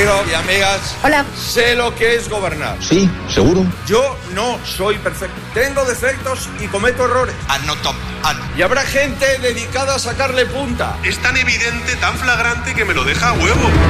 Amigos y amigas. Hola. Sé lo que es gobernar. Sí, seguro. Yo no soy perfecto. Tengo defectos y cometo errores. Y habrá gente dedicada a sacarle punta. Es tan evidente, tan flagrante que me lo deja a huevo.